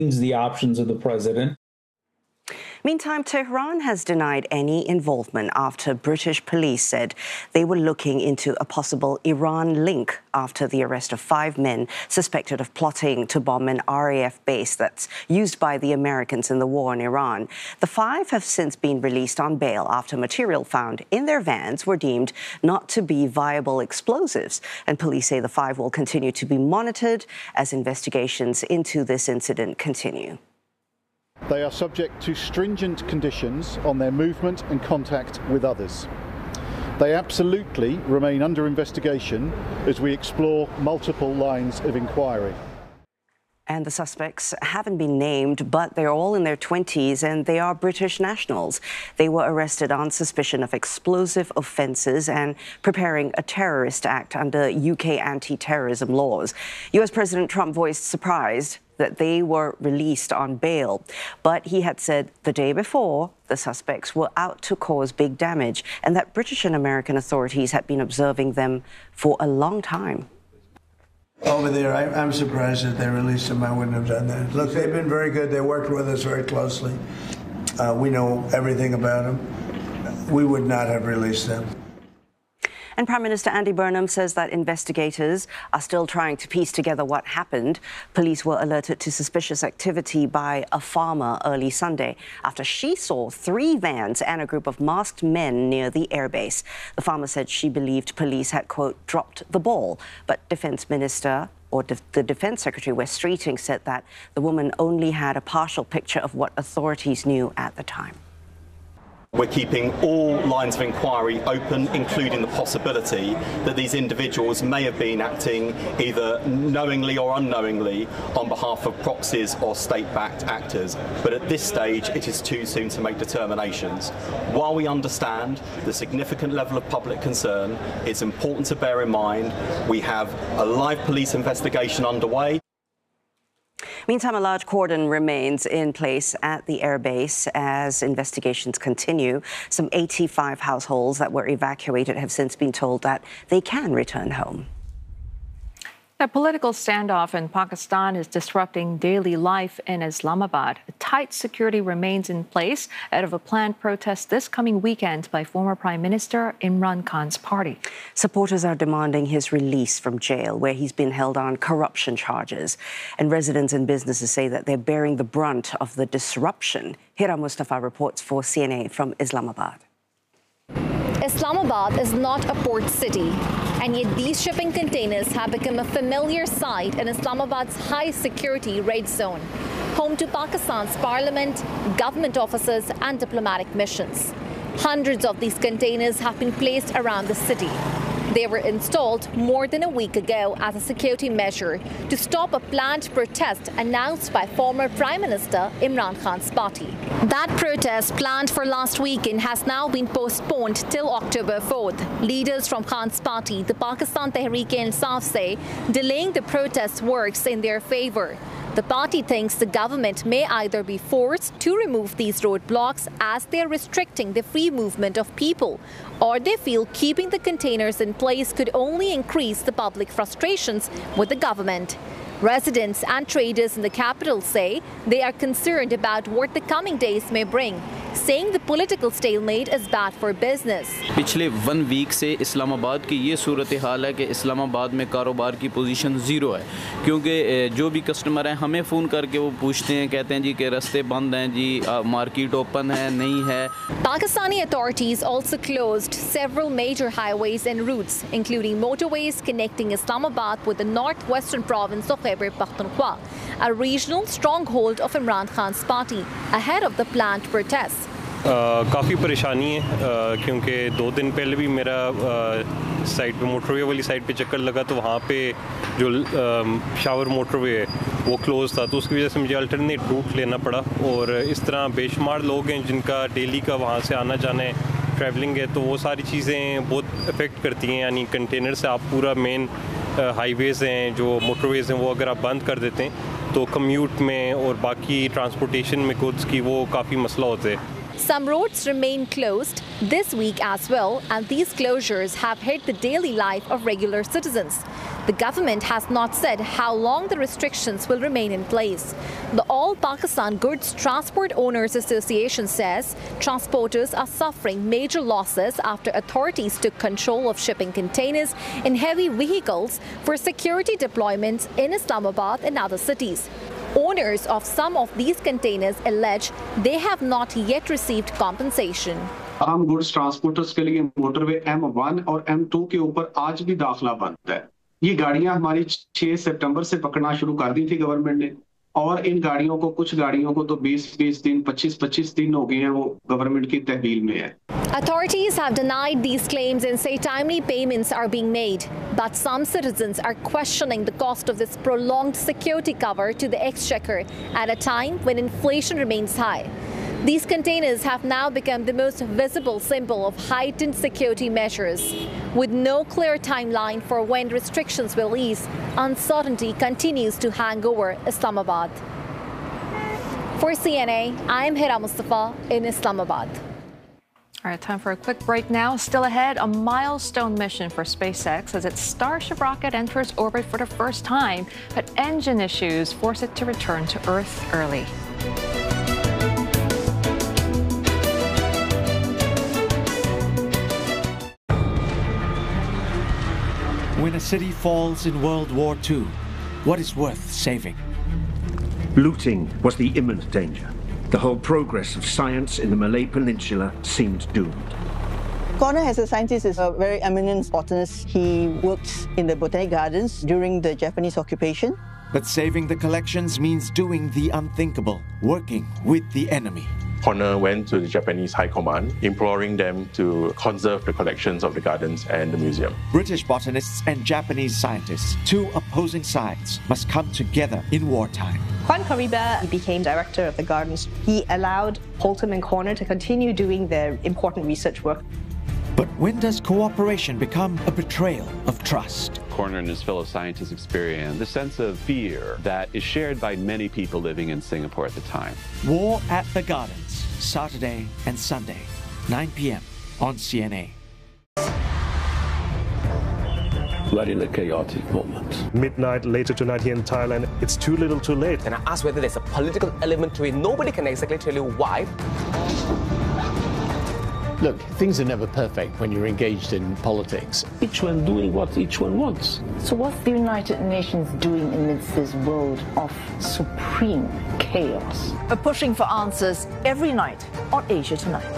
the options of the president. Meantime, Tehran has denied any involvement after British police said they were looking into a possible Iran link after the arrest of 5 men suspected of plotting to bomb an RAF base that's used by the Americans in the war in Iran. The 5 have since been released on bail after material found in their vans were deemed not to be viable explosives. And police say the 5 will continue to be monitored as investigations into this incident continue. They are subject to stringent conditions on their movement and contact with others. They absolutely remain under investigation as we explore multiple lines of inquiry. And the suspects haven't been named, but they're all in their 20s and they are British nationals. They were arrested on suspicion of explosive offences and preparing a terrorist act under UK anti-terrorism laws. US President Trump voiced surprise that they were released on bail. But he had said the day before the suspects were out to cause big damage and that British and American authorities had been observing them for a long time. Over there, I'm surprised that they released them. I wouldn't have done that. Look, they've been very good. They worked with us very closely. We know everything about them. We would not have released them. And Prime Minister Andy Burnham says that investigators are still trying to piece together what happened. Police were alerted to suspicious activity by a farmer early Sunday after she saw 3 vans and a group of masked men near the airbase. The farmer said she believed police had, quote, dropped the ball. But Defence Minister the Defence Secretary, Wes Streeting, said that the woman only had a partial picture of what authorities knew at the time. We're keeping all lines of inquiry open, including the possibility that these individuals may have been acting either knowingly or unknowingly on behalf of proxies or state-backed actors. But at this stage, it is too soon to make determinations. While we understand the significant level of public concern, it's important to bear in mind we have a live police investigation underway. Meantime, a large cordon remains in place at the airbase as investigations continue. Some 85 households that were evacuated have since been told that they can return home. The political standoff in Pakistan is disrupting daily life in Islamabad. A tight security remains in place ahead of a planned protest this coming weekend by former Prime Minister Imran Khan's party. Supporters are demanding his release from jail, where he's been held on corruption charges. And residents and businesses say that they're bearing the brunt of the disruption. Hira Mustafa reports for CNA from Islamabad. Islamabad is not a port city, and yet these shipping containers have become a familiar sight in Islamabad's high-security red zone, home to Pakistan's parliament, government offices and diplomatic missions. Hundreds of these containers have been placed around the city. They were installed more than a week ago as a security measure to stop a planned protest announced by former Prime Minister Imran Khan's party. That protest, planned for last weekend, has now been postponed till October 4th. Leaders from Khan's party, the Pakistan Tehreek-e-Insaf, say delaying the protest works in their favor. The party thinks the government may either be forced to remove these roadblocks as they are restricting the free movement of people, or they feel keeping the containers in place could only increase the public frustrations with the government. Residents and traders in the capital say they are concerned about what the coming days may bring, saying the political stalemate is bad for business. पिछले 1 week से इस्लामाबाद की ये सूरत हाल है कि इस्लामाबाद में कारोबार की position 0 है, क्योंकि जो भी कस्टमर हैं हमें फ़ोन करके वो पूछते हैं, कहते हैं जी कि रास्ते बंद हैं जी, मार्केट ओपन है नहीं है. Pakistani authorities also closed several major highways and routes, including motorways connecting Islamabad with the northwestern province of Khyber Pakhtunkhwa, a regional stronghold of Imran Khan's party, ahead of the planned protests. काफ़ी परेशानी है क्योंकि 2 दिन पहले भी मेरा side पे motorway वाली साइड पे चक्कर लगा तो वहाँ पे जो शावर मोटरवे है वो क्लोज़ था, तो उसकी वजह से मुझे अल्टरनेट रूट लेना पड़ा. और इस तरह बेशुमार लोग हैं जिनका डेली का वहाँ से आना जाना है, ट्रैवलिंग है, तो वो सारी चीज़ें बहुत अफेक्ट करती हैं. यानी कंटेनर से आप पूरा मेन हाईवेज़ हैं जो मोटरवेज़ हैं वो अगर आप बंद कर देते हैं तो कम्यूट में और बाकी ट्रांसपोर्टेशन में गुड्स की वो काफ़ी मसला होते हैं. Some roads remain closed this week as well, and these closures have hit the daily life of regular citizens. The government has not said how long the restrictions will remain in place. The All Pakistan Goods Transport Owners Association says transporters are suffering major losses after authorities took control of shipping containers in heavy vehicles for security deployments in Islamabad and other cities. Owners of some of these containers allege they have not yet received compensation. आम goods transporters के लिए motorway M1 और M2 के ऊपर आज भी दाखला बंद है। ये गाड़ियां हमारी 6 सितंबर से पकड़ना शुरू कर दी थी गवर्नमेंट ने, और इन गाड़ियों को, कुछ गाड़ियों को तो 20-20 दिन, 25-25 दिन हो गए हैं वो गवर्नमेंट की तहवील में है। Authorities have denied these claims and say timely payments are being made. But some citizens are questioning the cost of this prolonged security cover to the exchequer at a time when inflation remains high. These containers have now become the most visible symbol of heightened security measures. With no clear timeline for when restrictions will ease, uncertainty continues to hang over Islamabad. For CNA, I am Hira Mustafa in Islamabad. All right, time for a quick break now. Still ahead, a milestone mission for SpaceX as its Starship rocket enters orbit for the first time, but engine issues force it to return to Earth early. When a city falls in World War II, what is worth saving? Looting was the imminent danger. The whole progress of science in the Malay Peninsula seemed doomed. Connor, as a scientist, is a very eminent botanist. He worked in the Botanic Gardens during the Japanese occupation. But saving the collections means doing the unthinkable, working with the enemy. Connor went to the Japanese High Command, imploring them to conserve the collections of the gardens and the museum. British botanists and Japanese scientists, two opposing sides, must come together in wartime. Juan Cariba became director of the gardens. He allowed Holton and Connor to continue doing their important research work. But when does cooperation become a betrayal of trust? Connor and his fellow scientists experienced a sense of fear that is shared by many people living in Singapore at the time. War at the Gardens, Saturday and Sunday, 9 p.m. on CNA. Very chaotic moment. Midnight later tonight here in Thailand, it's too little too late. And I asked whether there's a political element to it. Nobody can exactly tell you why. Look, things are never perfect when you're engaged in politics. Each one doing what each one wants. So what's the United Nations doing amidst this world of supreme chaos? We're pushing for answers every night on Asia Tonight.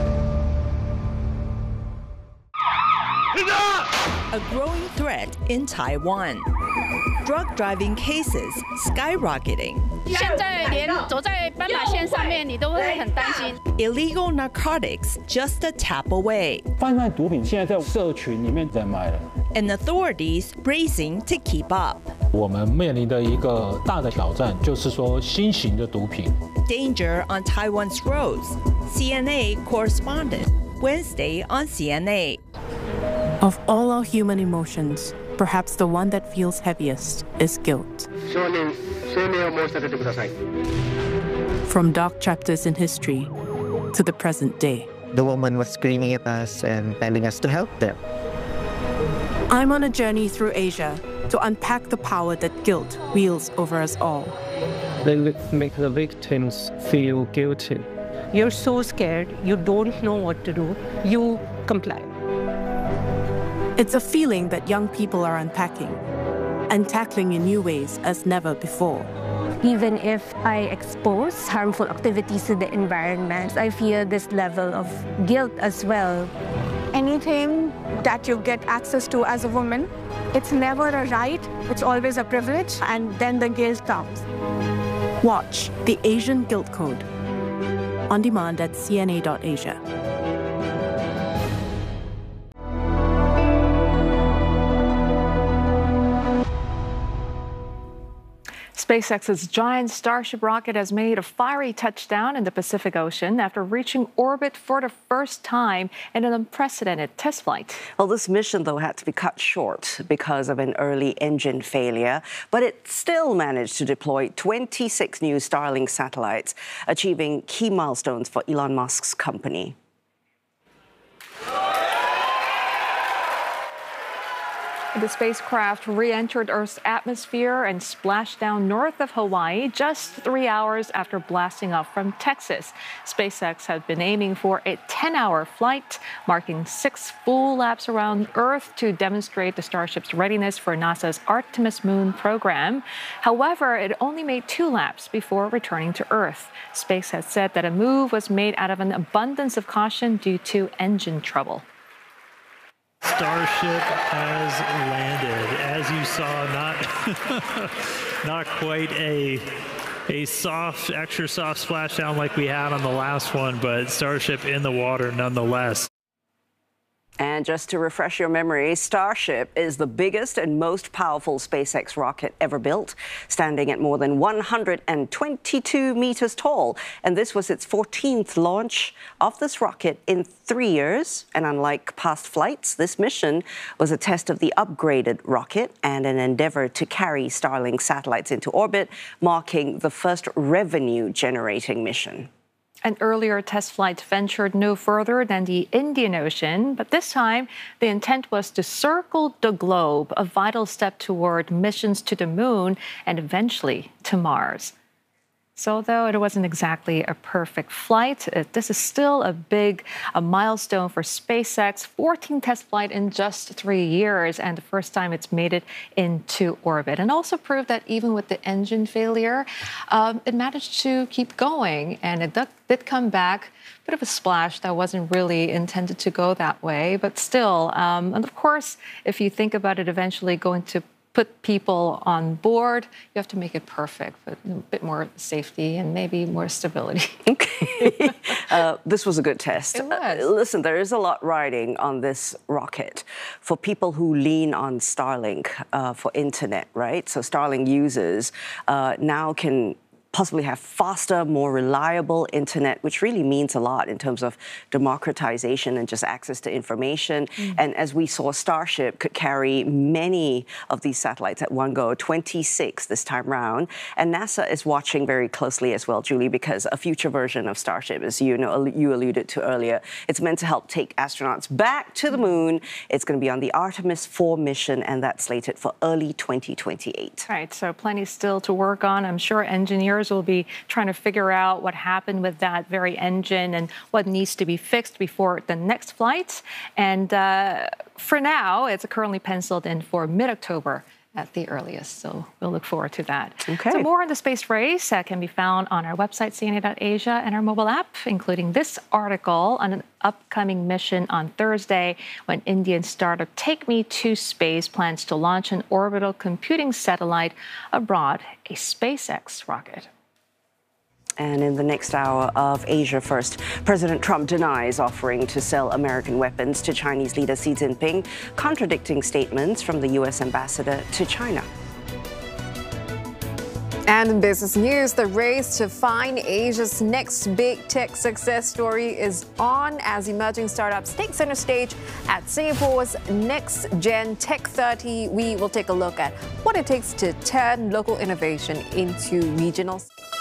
A growing threat in Taiwan. Drug driving cases skyrocketing. Illegal narcotics just a tap away. And authorities racing to keep up. 我们面临的一个大的挑战就是说新型的毒品。 Danger on Taiwan's roads. CNA correspondent. Wednesday on CNA. Of all our human emotions, perhaps the one that feels heaviest is guilt. From dark chapters in history to the present day. The woman was screaming at us and telling us to help them. I'm on a journey through Asia to unpack the power that guilt wields over us all. They make the victims feel guilty. You're so scared, you don't know what to do, you comply. It's a feeling that young people are unpacking and tackling in new ways as never before. Even if I expose harmful activities to the environment, I feel this level of guilt as well. Anything that you get access to as a woman, it's never a right, it's always a privilege, and then the guilt comes. Watch The Asian Guilt Code on demand at cna.asia. SpaceX's giant Starship rocket has made a fiery touchdown in the Pacific Ocean after reaching orbit for the first time in an unprecedented test flight. Well, this mission, though, had to be cut short because of an early engine failure, but it still managed to deploy 26 new Starlink satellites, achieving key milestones for Elon Musk's company. The spacecraft re-entered Earth's atmosphere and splashed down north of Hawaii just 3 hours after blasting off from Texas. SpaceX had been aiming for a 10-hour flight, marking 6 full laps around Earth to demonstrate the Starship's readiness for NASA's Artemis Moon program. However, it only made 2 laps before returning to Earth. Space has said that a move was made out of an abundance of caution due to engine trouble. Starship has landed. As you saw, not quite a soft, extra soft splashdown like we had on the last one, but Starship in the water nonetheless. And just to refresh your memory, Starship is the biggest and most powerful SpaceX rocket ever built, standing at more than 122 meters tall. And this was its 14th launch of this rocket in 3 years. And unlike past flights, this mission was a test of the upgraded rocket and an endeavor to carry Starlink satellites into orbit, marking the first revenue-generating mission. An earlier test flight ventured no further than the Indian Ocean, but this time the intent was to circle the globe, a vital step toward missions to the moon and eventually to Mars. So though it wasn't exactly a perfect flight, this is still a milestone for SpaceX. 14 test flight in just 3 years, and the first time it's made it into orbit. And also proved that even with the engine failure, it managed to keep going. And it did come back, a bit of a splash that wasn't really intended to go that way. But still, and of course, if you think about it eventually going to put people on board, you have to make it perfect, but a bit more safety and maybe more stability. Okay. This was a good test. It was. Listen, there is a lot riding on this rocket for people who lean on Starlink for internet, right? So Starlink users now can possibly have faster, more reliable internet, which really means a lot in terms of democratization and just access to information. And as we saw, Starship could carry many of these satellites at one go, 26 this time round. And NASA is watching very closely as well, Julie, because a future version of Starship, as you alluded to earlier, it's meant to help take astronauts back to the moon. It's going to be on the Artemis 4 mission, and that's slated for early 2028. Right, so plenty still to work on. I'm sure engineers will be trying to figure out what happened with that very engine and what needs to be fixed before the next flight. And for now, it's currently penciled in for mid-October at the earliest. So we'll look forward to that. Okay. So more on the space race can be found on our website, CNA.Asia, and our mobile app, including this article on an upcoming mission on Thursday when Indian startup Take Me to Space plans to launch an orbital computing satellite aboard a SpaceX rocket. And in the next hour of Asia First, President Trump denies offering to sell American weapons to Chinese leader Xi Jinping, contradicting statements from the U.S. ambassador to China. And in business news, the race to find Asia's next big tech success story is on as emerging startups take center stage at Singapore's Next Gen Tech 30. We will take a look at what it takes to turn local innovation into regional